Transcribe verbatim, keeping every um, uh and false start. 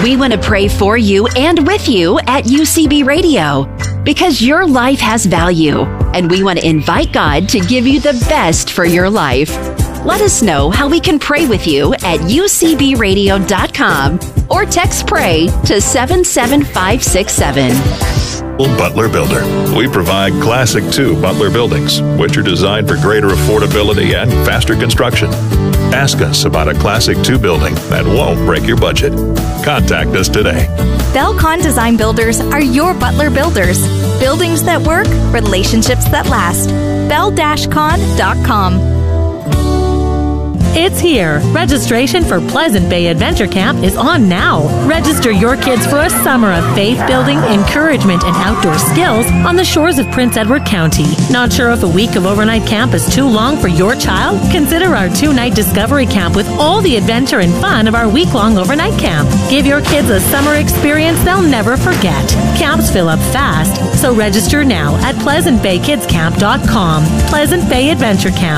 We want to pray for you and with you at U C B Radio because your life has value, and we want to invite God to give you the best for your life. Let us know how we can pray with you at U C B radio dot com or text PRAY to seven seven five six seven. Butler Builder. We provide Classic two Butler buildings, which are designed for greater affordability and faster construction. Ask us about a Classic two building that won't break your budget. Contact us today. Belcon Design Builders are your Butler builders. Buildings that work, relationships that last. bell dash con dot com. It's here. Registration for Pleasant Bay Adventure Camp is on now. Register your kids for a summer of faith-building, encouragement, and outdoor skills on the shores of Prince Edward County. Not sure if a week of overnight camp is too long for your child? Consider our two-night discovery camp with all the adventure and fun of our week-long overnight camp. Give your kids a summer experience they'll never forget. Camps fill up fast, so register now at pleasant bay kids camp dot com. Pleasant Bay Adventure Camp.